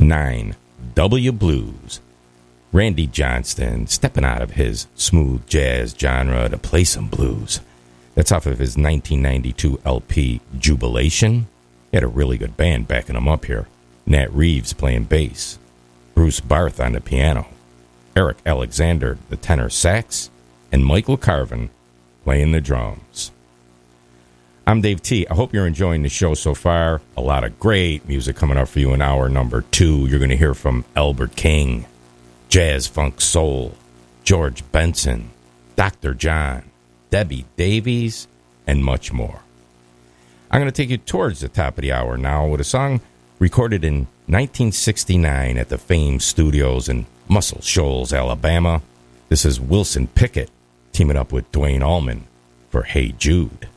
9, W Blues. Randy Johnston stepping out of his smooth jazz genre to play some blues. That's off of his 1992 LP, Jubilation. He had a really good band backing him up here. Nat Reeves playing bass. Bruce Barth on the piano. Eric Alexander, the tenor sax. And Michael Carvin playing the drums. I'm Dave T. I hope you're enjoying the show so far. A lot of great music coming up for you in hour number 2. You're going to hear from Albert King, Jazz Funk Soul, George Benson, Dr. John, Debbie Davies, and much more. I'm going to take you towards the top of the hour now with a song recorded in 1969 at the Fame Studios in Muscle Shoals, Alabama. This is Wilson Pickett teaming up with Dwayne Allman for Hey Jude.